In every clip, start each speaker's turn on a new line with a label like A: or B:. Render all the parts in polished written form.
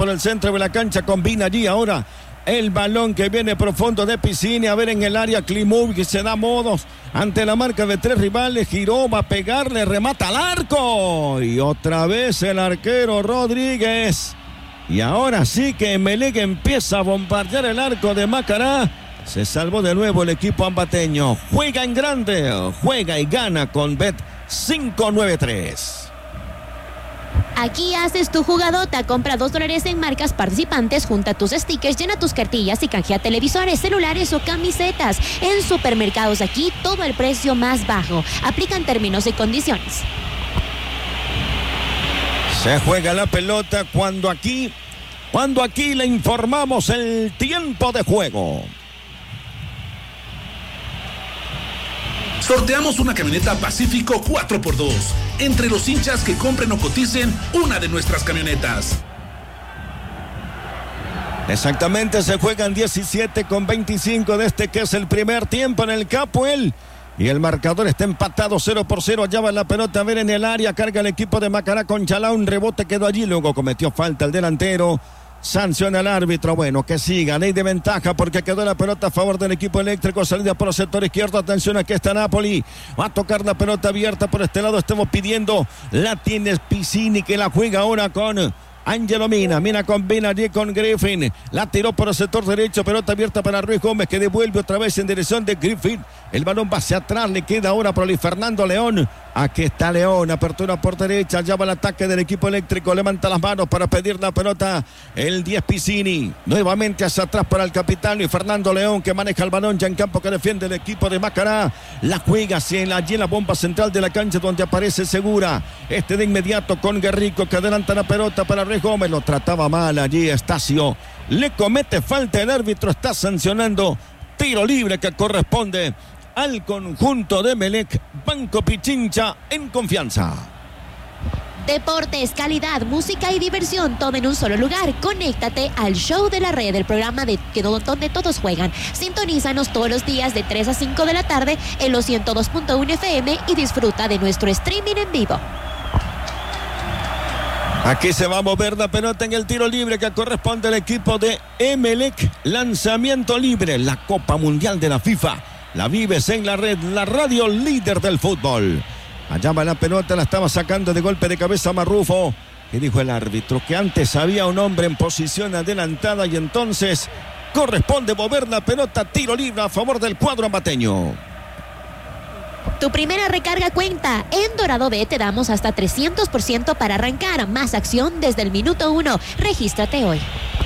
A: por el centro de la cancha, combina allí ahora el balón que viene profundo de Piscini. A ver en el área Klimovic, se da modos ante la marca de 3 rivales. Giró, va a pegarle, remata al arco. Y otra vez el arquero Rodríguez. Y ahora sí que Emelec empieza a bombardear el arco de Macará. Se salvó de nuevo el equipo ambateño. Juega en grande, juega y gana con Bet 593.
B: Aquí haces tu jugadota, compra $2 en marcas participantes, junta tus stickers, llena tus cartillas y canjea televisores, celulares o camisetas. En Supermercados Aquí, todo el precio más bajo. Aplican términos y condiciones.
A: Se juega la pelota cuando aquí le informamos el tiempo de juego.
C: Sorteamos una camioneta Pacífico 4x2 entre los hinchas que compren o coticen una de nuestras camionetas.
A: Exactamente, se juegan 17:25 de este que es el primer tiempo en el Capuel. Y el marcador está empatado 0-0. Allá va la pelota a ver en el área. Carga el equipo de Macará con Chalá. Un rebote quedó allí. Luego cometió falta el delantero. Sanciona el árbitro. Bueno, que siga. Ley de ventaja porque quedó la pelota a favor del equipo eléctrico. Salida por el sector izquierdo. Atención, aquí está Napoli. Va a tocar la pelota abierta por este lado. Estamos pidiendo. La tiene Piscini que la juega ahora con Ángelo Mina. Mina combina allí con Griffin. La tiró por el sector derecho. Pelota abierta para Ruiz Gómez que devuelve otra vez en dirección de Griffin. El balón va hacia atrás. Le queda ahora para Luis Fernando León. Aquí está León, apertura por derecha, ya va el ataque del equipo eléctrico, levanta las manos para pedir la pelota, el 10 Piscini, nuevamente hacia atrás para el capitán y Fernando León que maneja el balón ya en campo que defiende el equipo de Macará, la juega allí en la bomba central de la cancha donde aparece Segura, de inmediato con Guerrico que adelanta la pelota para Ruiz Gómez, lo trataba mal allí Estacio, le comete falta, el árbitro está sancionando, tiro libre que corresponde al conjunto de Emelec. Banco Pichincha en confianza.
B: Deportes, calidad, música y diversión, todo en un solo lugar. Conéctate al Show de la Red, el programa donde todos juegan. Sintonízanos todos los días de 3 a 5 de la tarde en los 102.1 FM y disfruta de nuestro streaming en vivo.
A: Aquí se va a mover la pelota en el tiro libre que corresponde al equipo de Emelec. Lanzamiento libre, la Copa Mundial de la FIFA. La vives en la red, la radio líder del fútbol. Allá va la pelota, la estaba sacando de golpe de cabeza Marrufo. ¿Qué dijo el árbitro? Que antes había un hombre en posición adelantada y entonces corresponde mover la pelota, tiro libre a favor del cuadro ambateño.
B: Tu primera recarga cuenta. En Dorado B te damos hasta 300% para arrancar. Más acción desde el minuto 1. Regístrate hoy.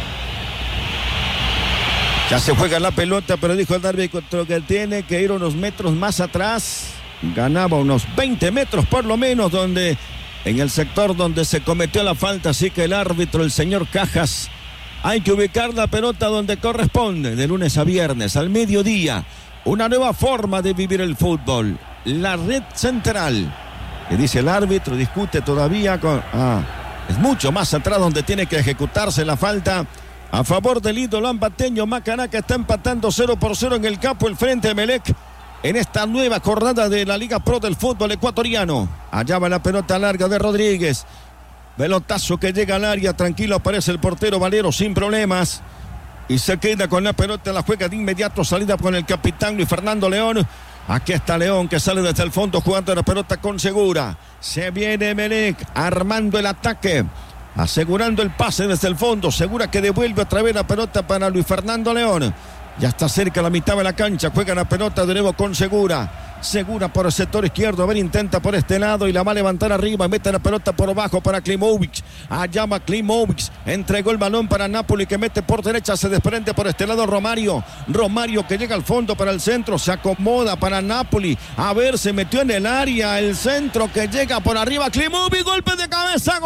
A: Ya se juega la pelota, pero dijo el árbitro que tiene que ir unos metros más atrás. Ganaba unos 20 metros por lo menos en el sector donde se cometió la falta. Así que el árbitro, el señor Cajas, hay que ubicar la pelota donde corresponde. De lunes a viernes, al mediodía. Una nueva forma de vivir el fútbol. La red central. Que dice el árbitro, discute todavía con... es mucho más atrás donde tiene que ejecutarse la falta. A favor del ídolo ambateño Macará que está empatando 0-0 en el campo el frente de Emelec en esta nueva jornada de la Liga Pro del fútbol ecuatoriano. Allá va la pelota larga de Rodríguez. Pelotazo que llega al área, tranquilo aparece el portero Valero sin problemas. Y se queda con la pelota, la juega de inmediato, salida con el capitán Luis Fernando León. Aquí está León que sale desde el fondo jugando la pelota con Segura. Se viene Emelec armando el ataque. Asegurando el pase desde el fondo. Segura que devuelve otra vez la pelota para Luis Fernando León. Ya está cerca la mitad de la cancha. Juega la pelota de nuevo con Segura. Segura por el sector izquierdo. A ver, intenta por este lado y la va a levantar arriba. Mete la pelota por abajo para Klimovic. Allá va Klimovic. Entregó el balón para Napoli que mete por derecha. Se desprende por este lado Romario. Romario que llega al fondo para el centro. Se acomoda para Napoli. A ver, se metió en el área. El centro que llega por arriba. Klimovic. Golpe de cabeza.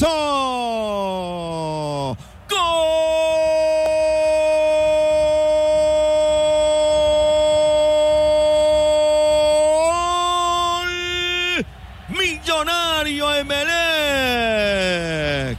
A: Golazo. ¡Gol! Millonario Emelec.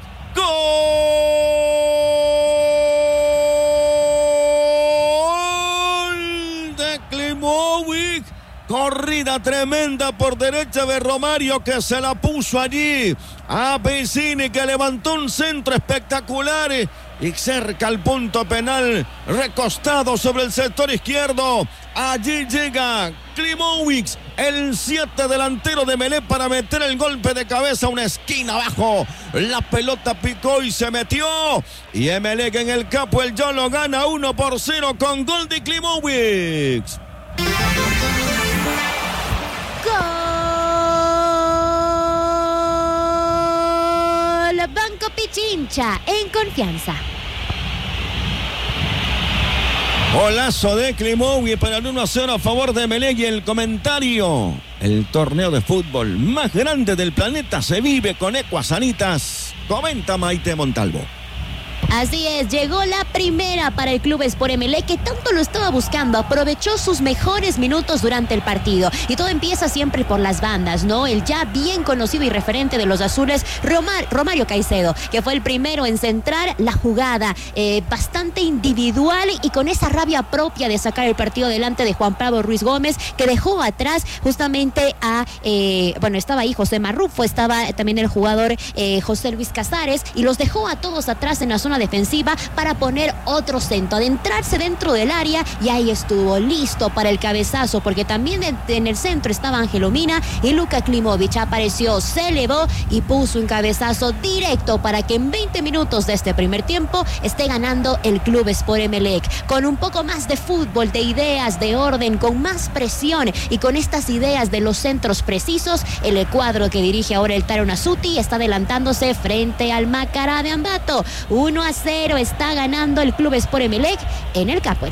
A: Gol de Klimovic Corrida tremenda por derecha de Romario, que se la puso allí a Piscini, que levantó un centro espectacular y cerca al punto penal, recostado sobre el sector izquierdo. Allí llega Klimovic, el 7 delantero de Emelec, para meter el golpe de cabeza a una esquina abajo. La pelota picó y se metió. Y Emelec en el campo, el Yolo gana 1-0 con gol de Klimovic.
B: Gol Banco Pichincha en confianza.
A: Golazo de Klimovic para el 1-0 a favor de Emelec. Y el comentario: el torneo de fútbol más grande del planeta se vive con Ecuasanitas. Comenta Maite Montalvo.
B: Así es, llegó la primera para el Club Sport Emelec, que tanto lo estaba buscando. Aprovechó sus mejores minutos durante el partido. Y todo empieza siempre por las bandas, ¿no? El ya bien conocido y referente de los azules, Romario Caicedo, que fue el primero en centrar la jugada. Bastante individual y con esa rabia propia de sacar el partido delante de Juan Pablo Ruiz Gómez, que dejó atrás justamente a... estaba ahí José Marrufo, estaba también el jugador José Luis Casares, y los dejó a todos atrás en la zona defensiva para poner otro centro, adentrarse dentro del área, y ahí estuvo listo para el cabezazo, porque también en el centro estaba Ángelo Mina, y Luka Klimovic apareció, se elevó y puso un cabezazo directo para que en 20 minutos de este primer tiempo esté ganando el Club Sport Emelec, con un poco más de fútbol, de ideas, de orden, con más presión y con estas ideas de los centros precisos. El cuadro que dirige ahora el Taro Nasuti está adelantándose frente al Macará de Ambato. 1-0 está ganando el Club Sport Emelec en el Capuel.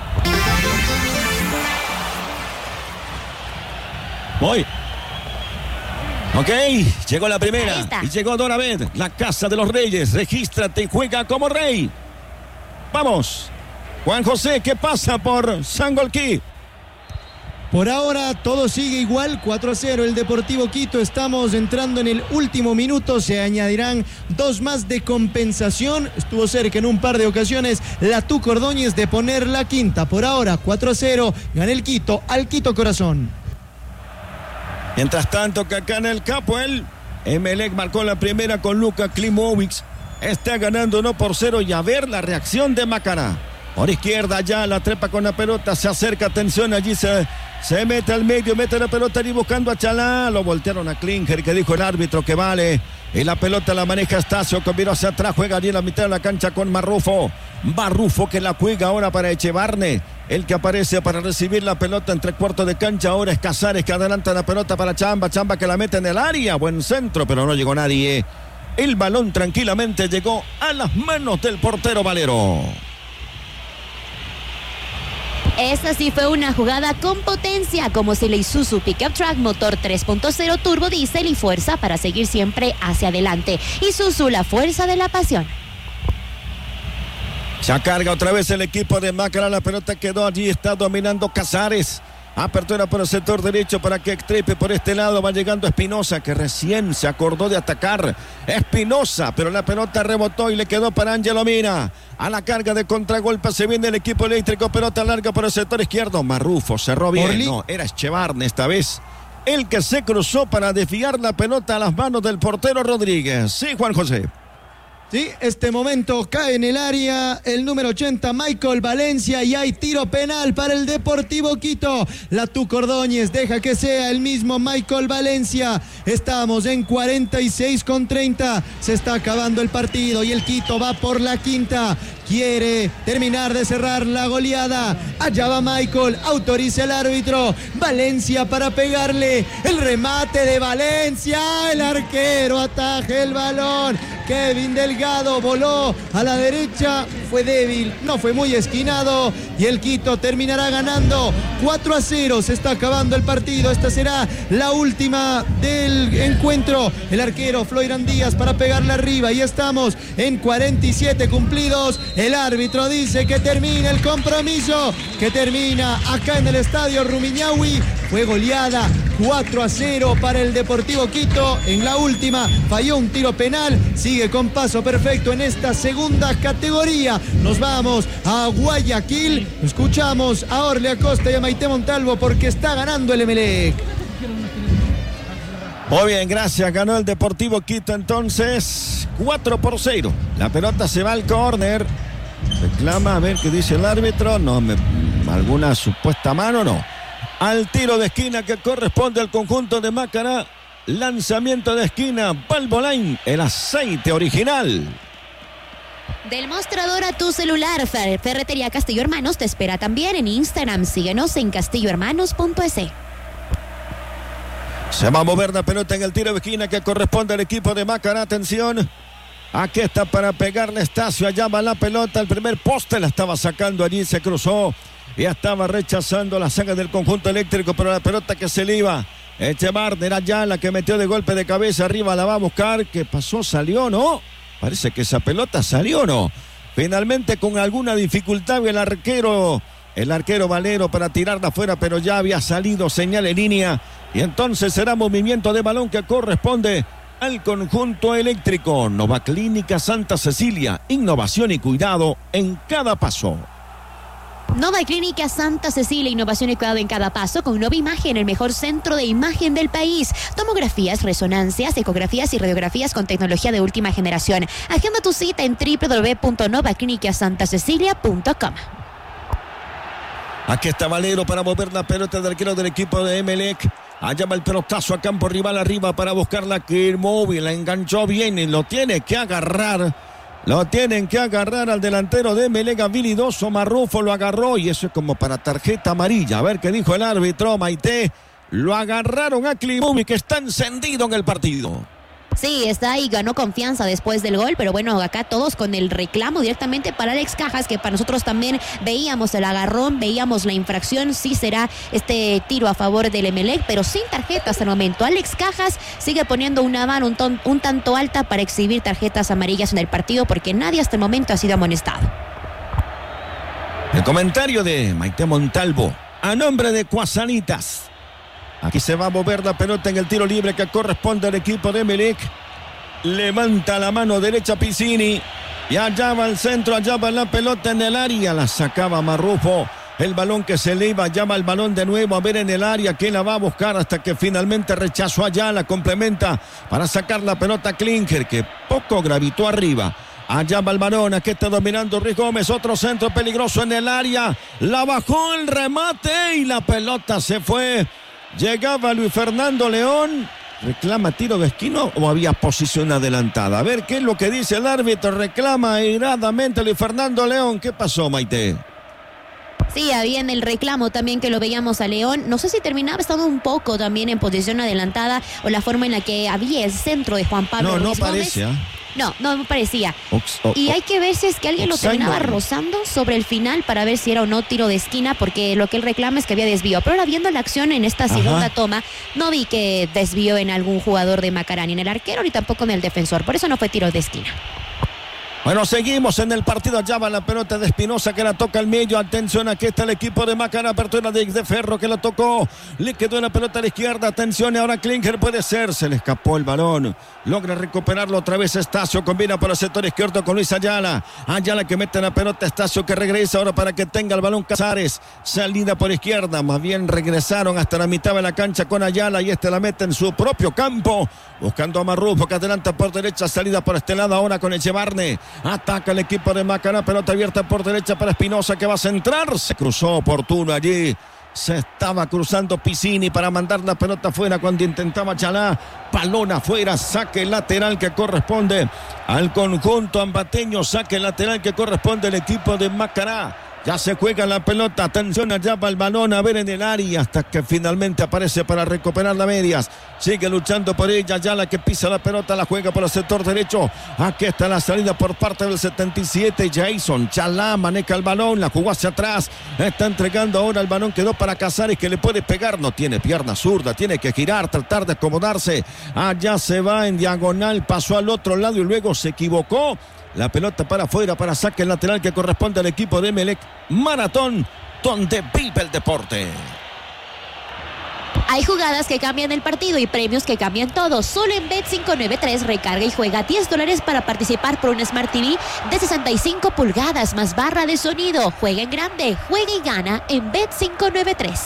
A: Voy. Ok, llegó la primera y llegó Doravet, la casa de los reyes. Regístrate y juega como rey. Vamos. Juan José, ¿qué pasa por Sangolquí?
D: Por ahora todo sigue igual, 4-0 el Deportivo Quito. Estamos entrando en el último minuto, se añadirán 2 más de compensación. Estuvo cerca en un par de ocasiones la Tuco Ordóñez de poner la quinta. Por ahora 4-0, gana el Quito al Quito Corazón.
A: Mientras tanto, que acá en el Capuel, Emelec marcó la primera con Luka Klimovic. Está ganando 1-0, y a ver la reacción de Macará. Por izquierda ya la trepa con la pelota, se acerca, atención, allí se mete al medio, mete la pelota allí buscando a Chalá. Lo voltearon a Klinger, que dijo el árbitro que vale. Y la pelota la maneja Estacio, que miró hacia atrás, juega allí en la mitad de la cancha con Marrufo. Marrufo que la juega ahora para Echevarne. El que aparece para recibir la pelota entre cuartos de cancha ahora es Casares, que adelanta la pelota para Chamba que la mete en el área. Buen centro, pero no llegó nadie. El balón tranquilamente llegó a las manos del portero Valero.
B: Esta sí fue una jugada con potencia, como si la Isuzu Pickup Truck motor 3.0 turbo diésel y fuerza para seguir siempre hacia adelante. Isuzu, la fuerza de la pasión.
A: Se carga otra vez el equipo de Macará, la pelota quedó allí, está dominando Casares. Apertura por el sector derecho para que trepe por este lado. Va llegando Espinosa, que recién se acordó de atacar. Espinosa, pero la pelota rebotó y le quedó para Ángelo Mina. A la carga de contragolpe se viene el equipo eléctrico. Pelota larga por el sector izquierdo. Marrufo cerró bien. No, era Echevarne esta vez el que se cruzó para desviar la pelota a las manos del portero Rodríguez. Sí, Juan José.
D: Sí, este momento cae en el área el número 80, Michael Valencia, y hay tiro penal para el Deportivo Quito. La Tuco Ordóñez deja que sea el mismo Michael Valencia. Estamos en 46:30. Se está acabando el partido y el Quito va por la quinta. Quiere terminar de cerrar la goleada. Allá va Michael, autoriza el árbitro. Valencia para pegarle. El remate de Valencia. El arquero ataja el balón. Kevin Delgado voló a la derecha. Fue débil, no fue muy esquinado. Y el Quito terminará ganando 4-0. Se está acabando el partido. Esta será la última del encuentro. El arquero Floyrán Díaz para pegarle arriba. Y estamos en 47 cumplidos. El árbitro dice que termina el compromiso, que termina acá en el estadio Rumiñahui. Fue goleada 4-0 para el Deportivo Quito. En la última falló un tiro penal. Sigue con paso perfecto en esta segunda categoría. Nos vamos a Guayaquil. Escuchamos a Orle Acosta y a Maite Montalvo porque está ganando el Emelec.
A: Muy bien, gracias. Ganó el Deportivo Quito entonces 4-0. La pelota se va al córner. Reclama, a ver qué dice el árbitro. No, alguna supuesta mano, no. Al tiro de esquina que corresponde al conjunto de Macará. Lanzamiento de esquina, Valvoline, el aceite original.
B: Del mostrador a tu celular, Ferretería Castillo Hermanos te espera también en Instagram. Síguenos en castillohermanos.es.
A: Se va a mover la pelota en el tiro de esquina que corresponde al equipo de Macará. Atención. Aquí está para pegarle Estacio. Allá va la pelota. El primer poste la estaba sacando allí. Se cruzó. Y estaba rechazando la saga del conjunto eléctrico. Pero la pelota que se le iba. Echevarne era ya la que metió de golpe de cabeza arriba. La va a buscar. ¿Qué pasó? ¿Salió? ¿No? Parece que esa pelota salió, ¿no? Finalmente con alguna dificultad el arquero Valero para tirarla afuera, pero ya había salido señal en línea. Y entonces será movimiento de balón que corresponde al conjunto eléctrico. Nova Clínica Santa Cecilia. Innovación y cuidado en cada paso.
B: Nova Clínica Santa Cecilia, innovación y cuidado en cada paso, con Nova Imagen, el mejor centro de imagen del país. Tomografías, resonancias, ecografías y radiografías con tecnología de última generación. Agenda tu cita en www.novaclinicasantaCecilia.com.
A: Aquí está Valero para mover la pelota del arquero del equipo de Emelec. Allá va el pelotazo a campo rival arriba para buscarla, que el móvil la enganchó bien y lo tiene que agarrar. Lo tienen que agarrar al delantero de Emelec, habilidoso. Marrufo lo agarró y eso es como para tarjeta amarilla. A ver qué dijo el árbitro, Maite. Lo agarraron a Climubi, que está encendido en el partido.
B: Sí, está ahí, ganó confianza después del gol, pero bueno, acá todos con el reclamo directamente para Alex Cajas, que para nosotros también veíamos el agarrón, veíamos la infracción. Sí será este tiro a favor del Emelec, pero sin tarjeta hasta el momento. Alex Cajas sigue poniendo una mano un tanto alta para exhibir tarjetas amarillas en el partido, porque nadie hasta el momento ha sido amonestado.
A: El comentario de Maite Montalvo a nombre de Cuasanitas. Aquí se va a mover la pelota en el tiro libre que corresponde al equipo de Emelec. Levanta la mano derecha Piccini. Y allá va el centro, allá va la pelota en el área. La sacaba Marrufo. El balón que se le iba, llama el balón de nuevo a ver en el área. ¿Quién la va a buscar? Hasta que finalmente rechazó allá. La complementa para sacar la pelota Klinker, que poco gravitó arriba. Allá va el balón, aquí está dominando Ruiz Gómez, otro centro peligroso en el área. La bajó el remate y la pelota se fue. Llegaba Luis Fernando León. ¿Reclama tiro de esquina o había posición adelantada? A ver qué es lo que dice el árbitro. Reclama airadamente Luis Fernando León. ¿Qué pasó, Maite?
B: Sí, había en el reclamo también que lo veíamos a León. No sé si terminaba estando un poco también en posición adelantada o la forma en la que había el centro de Juan Pablo Ruiz
A: parece,
B: Gómez. No me parecía. Y hay que ver si es que alguien lo terminaba rozando sobre el final para ver si era o no tiro de esquina, porque lo que él reclama es que había desvío. Pero ahora viendo la acción en esta segunda toma, no vi que desvió en algún jugador de Macará, ni en el arquero ni tampoco en el defensor. Por eso no fue tiro de esquina.
A: Bueno, seguimos en el partido. Allá va la pelota de Espinosa que la toca al medio. Atención, aquí está el equipo de Macará. Apertura de Ferro que la tocó. Le quedó la pelota a la izquierda. Atención, ahora Klinker puede ser. Se le escapó el balón. Logra recuperarlo otra vez Estacio. Combina por el sector izquierdo con Luis Ayala. Ayala que mete la pelota. Estacio que regresa ahora para que tenga el balón Casares. Salida por izquierda. Más bien regresaron hasta la mitad de la cancha con Ayala. Y la mete en su propio campo. Buscando a Marrufo que adelanta por derecha. Salida por este lado ahora con Echevarne. Ataca el equipo de Macará, pelota abierta por derecha para Espinosa que va a centrar. Se cruzó oportuno allí. Se estaba cruzando Piccini para mandar la pelota afuera cuando intentaba Chalá. Balón afuera, saque lateral que corresponde al conjunto ambateño. Saque lateral que corresponde al equipo de Macará. Ya se juega la pelota, atención, allá va el balón a ver en el área hasta que finalmente aparece para recuperar la medias. Sigue luchando por ella, ya la que pisa la pelota, la juega por el sector derecho. Aquí está la salida por parte del 77, Jason Chalá maneja el balón, la jugó hacia atrás. Está entregando ahora el balón, quedó para Casares que le puede pegar, no tiene pierna zurda, tiene que girar, tratar de acomodarse. Allá se va en diagonal, pasó al otro lado y luego se equivocó. La pelota para afuera, para saque lateral que corresponde al equipo de Emelec. Maratón, donde vive el deporte.
B: Hay jugadas que cambian el partido y premios que cambian todo. Solo en Bet593 recarga y juega $10 para participar por un Smart TV de 65 pulgadas más barra de sonido. Juega en grande, juega y gana en Bet593.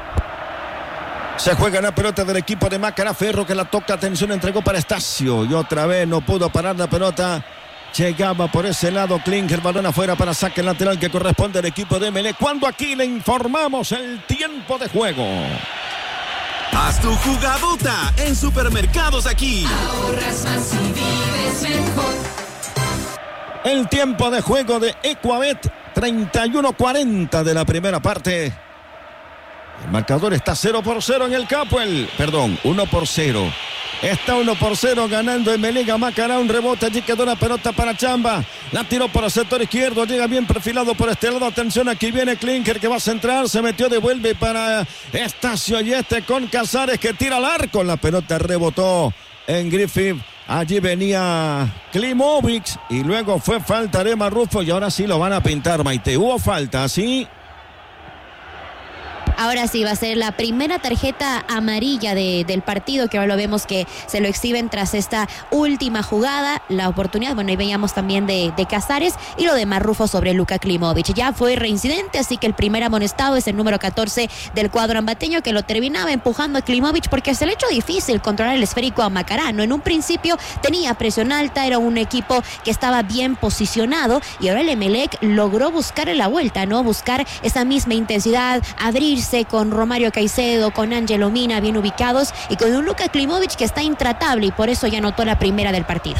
A: Se juega la pelota del equipo de Macará. Ferro que la toca, atención, entregó para Estacio y otra vez no pudo parar la pelota. Llegaba por ese lado Klinker, balón afuera para saque lateral que corresponde al equipo de Emelec. Cuando aquí le informamos el tiempo de juego.
E: Haz tu jugadota en Supermercados Aquí.
F: Ahorras más y vives mejor.
A: El tiempo de juego de Ecuabet, 31:40 de la primera parte. El marcador está 0-0 en el campo. 1-0. Está 1-0 ganando Emelec a Macará. Un rebote, allí quedó la pelota para Chamba. La tiró por el sector izquierdo. Llega bien perfilado por este lado. Atención, aquí viene Klinker que va a centrar. Se metió, devuelve para Estacio y con Casares que tira al arco. La pelota rebotó en Griffith. Allí venía Klimovic y luego fue falta de Marrufo y ahora sí lo van a pintar, Maite. Hubo falta, ¿sí?
B: Ahora sí va a ser la primera tarjeta amarilla del partido, que ahora lo vemos que se lo exhiben tras esta última jugada. La oportunidad, bueno, ahí veíamos también de Casares y lo de Marrufo sobre Luka Klimovic. Ya fue reincidente, así que el primer amonestado es el número 14 del cuadro ambateño, que lo terminaba empujando a Klimovic porque se le echó difícil controlar el esférico a Macará, ¿no? En un principio tenía presión alta, era un equipo que estaba bien posicionado y ahora el Emelec logró buscar la vuelta, ¿no? Buscar esa misma intensidad, abrirse con Romario Caicedo, con Ángelo Mina bien ubicados y con un Luka Klimovic que está intratable y por eso ya anotó la primera del partido.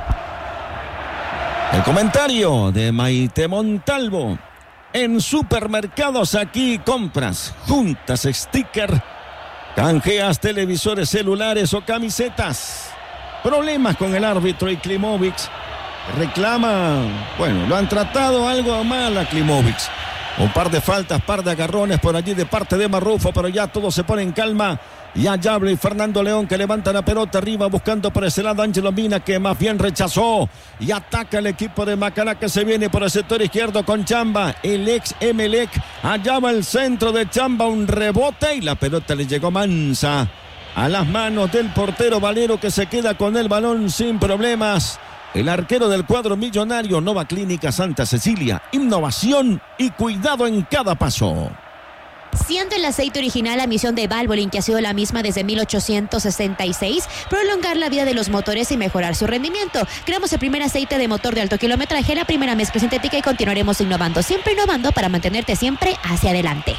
A: El comentario de Maite Montalvo. En Supermercados Aquí compras, juntas, sticker, canjeas televisores celulares o camisetas. Problemas con el árbitro y Klimovic reclama, bueno, lo han tratado algo mal a Klimovic. Un par de faltas, par de agarrones por allí de parte de Marrufo, pero ya todo se pone en calma. Ya Yable y Fernando León que levanta la pelota arriba buscando por ese lado Ángelo Mina, que más bien rechazó y ataca el equipo de Macará que se viene por el sector izquierdo con Chamba, el ex Emelec. Allá va el centro de Chamba, un rebote y la pelota le llegó mansa a las manos del portero Valero, que se queda con el balón sin problemas. El arquero del cuadro millonario. Nova Clínica Santa Cecilia, innovación y cuidado en cada paso.
B: Siendo el aceite original la misión de Valvoline, que ha sido la misma desde 1866, prolongar la vida de los motores y mejorar su rendimiento. Creamos el primer aceite de motor de alto kilometraje, la primera mezcla sintética, y continuaremos innovando, siempre innovando para mantenerte siempre hacia adelante.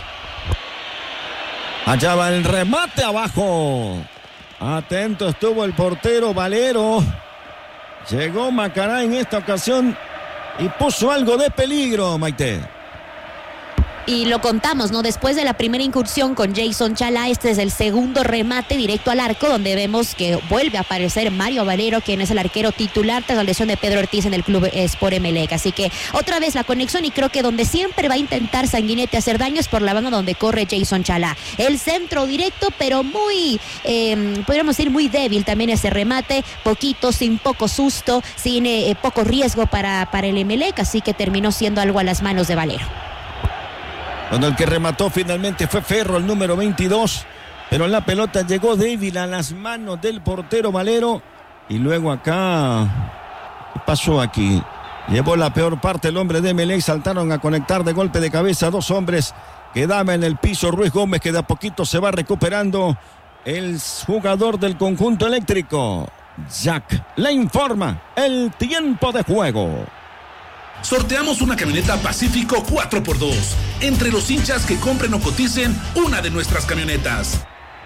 A: Allá va el remate abajo. Atento estuvo el portero Valero. Llegó Macará en esta ocasión y puso algo de peligro, Maite.
B: Y lo contamos, ¿no? Después de la primera incursión con Jason Chalá, este es el segundo remate directo al arco, donde vemos que vuelve a aparecer Mario Valero, quien es el arquero titular tras la lesión de Pedro Ortiz en el club Sport Emelec. Así que otra vez la conexión, y creo que donde siempre va a intentar Sanguinetti hacer daño es por la banda donde corre Jason Chalá. El centro directo, pero muy, podríamos decir, muy débil también ese remate, sin poco susto, sin poco riesgo para el Emelec, así que terminó siendo algo a las manos de Valero.
A: Cuando el que remató finalmente fue Ferro, el número 22, pero la pelota llegó débil a las manos del portero Valero. Y luego acá, ¿qué pasó aquí? Llevó la peor parte el hombre de Emelec, saltaron a conectar de golpe de cabeza dos hombres. Quedaba en el piso Ruiz Gómez, que de a poquito se va recuperando el jugador del conjunto eléctrico. Jack le informa el tiempo de juego.
C: Sorteamos una camioneta Pacífico 4x2 entre los hinchas que compren o coticen una de nuestras camionetas.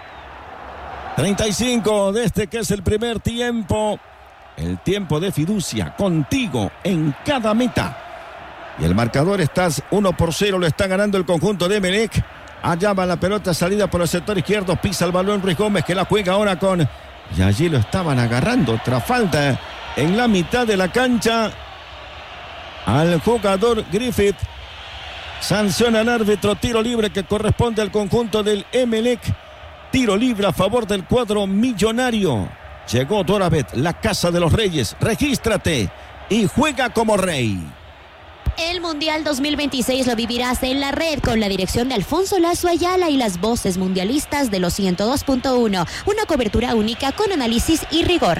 A: 35 de este que es el primer tiempo. El tiempo de fiducia contigo en cada meta. Y el marcador está 1-0, lo está ganando el conjunto de Emelec. Allá va la pelota salida por el sector izquierdo, pisa el balón Ruiz Gómez, que la juega ahora con... Y allí lo estaban agarrando, tras falta en la mitad de la cancha al jugador Griffith. Sanciona el árbitro, tiro libre que corresponde al conjunto del Emelec. Tiro libre a favor del cuadro millonario. Llegó Dorabet, la casa de los reyes. Regístrate y juega como rey.
B: El Mundial 2026 lo vivirás en la red con la dirección de Alfonso Lazo Ayala y las voces mundialistas de los 102.1. Una cobertura única con análisis y rigor.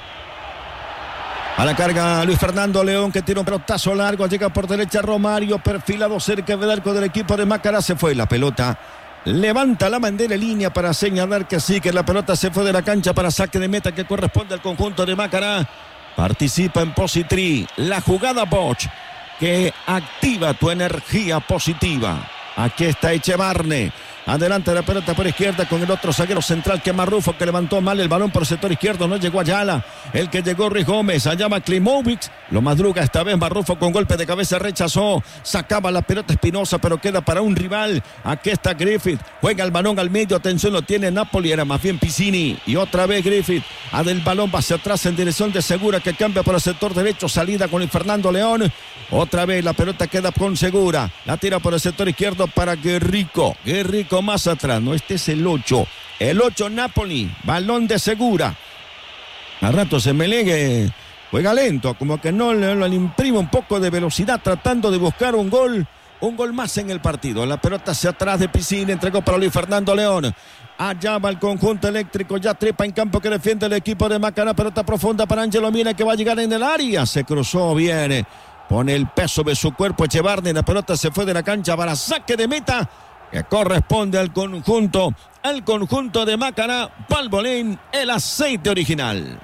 A: A la carga Luis Fernando León, que tira un pelotazo largo, llega por derecha Romario, perfilado cerca del arco del equipo de Macará, se fue la pelota. Levanta la bandera en línea para señalar que sí, que la pelota se fue de la cancha para saque de meta que corresponde al conjunto de Macará. Participa en Positri, la jugada Bosch, que activa tu energía positiva. Aquí está Echevarne. Adelante la pelota por izquierda con el otro zaguero central que es Marrufo, que levantó mal el balón por el sector izquierdo. No llegó Ayala. El que llegó Ruiz Gómez. Allá va Klimovic. Lo madruga esta vez Marrufo con golpe de cabeza. Rechazó. Sacaba la pelota Espinosa, pero queda para un rival. Aquí está Griffith. Juega el balón al medio. Atención, lo tiene Napoli. Era más bien Piccini. Y otra vez Griffith. El balón va hacia atrás en dirección de Segura, que cambia por el sector derecho. Salida con el Fernando León. Otra vez la pelota queda con Segura. La tira por el sector izquierdo para Guerrico. Guerrico más atrás, no, este es el 8. El 8 Napoli, balón de Segura. A rato se Melegue juega lento, como que no le imprime un poco de velocidad, tratando de buscar un gol más en el partido. La pelota hacia atrás de Piccini, entregó para Luis Fernando León. Allá va el conjunto eléctrico, ya trepa en campo que defiende el equipo de Macará. Pelota profunda para Ángelo Mira, que va a llegar en el área. Se cruzó bien, pone el peso de su cuerpo Echevarne. La pelota se fue de la cancha para saque de meta, que corresponde al conjunto de Macará. Valvoline, el aceite original.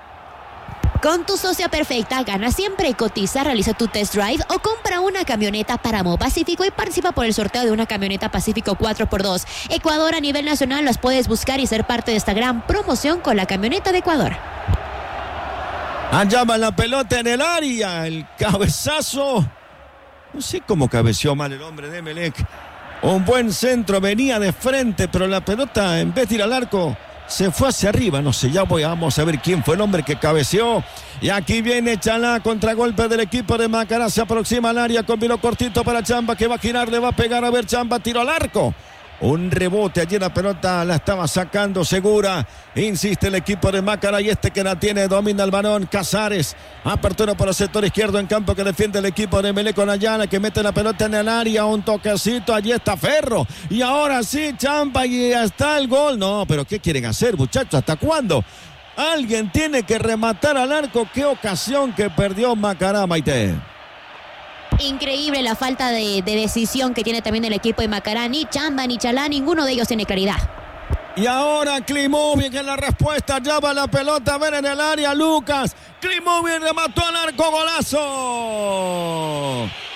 B: Con tu socia perfecta, gana siempre. Cotiza, realiza tu test drive o compra una camioneta Páramo Pacífico y participa por el sorteo de una camioneta Pacífico 4x2. Ecuador a nivel nacional, las puedes buscar y ser parte de esta gran promoción con la camioneta de Ecuador.
A: Allá va la pelota en el área, el cabezazo. No sé cómo cabeceó mal el hombre de Emelec. Un buen centro, venía de frente, pero la pelota en vez de ir al arco se fue hacia arriba. No sé, vamos a ver quién fue el hombre que cabeceó. Y aquí viene Chalá, contragolpe del equipo de Macará. Se aproxima al área, combinó cortito para Chamba, que va a girar, le va a pegar. A ver, Chamba, tiro al arco. Un rebote, allí la pelota la estaba sacando Segura. Insiste el equipo de Macará y que la tiene, domina el balón. Casares, apertura por el sector izquierdo en campo que defiende el equipo de Melec con Ayala, que mete la pelota en el área. Un toquecito, allí está Ferro. Y ahora sí, Champa, y está el gol. No, pero ¿qué quieren hacer, muchachos? ¿Hasta cuándo? Alguien tiene que rematar al arco. Qué ocasión que perdió Macará, Maite.
B: Increíble la falta de decisión que tiene también el equipo de Macará. Ni Chamba ni Chalá, ninguno de ellos tiene claridad.
A: Y ahora Klimovic en la respuesta, ya va la pelota a ver en el área Lucas. Klimovic remató al arco, golazo.